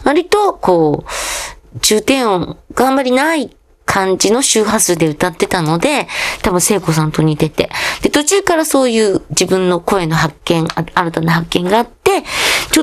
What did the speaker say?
割と、こう、重低音があんまりない感じの周波数で歌ってたので、多分聖子さんと似てて。で、途中からそういう自分の声の発見、新たな発見があって、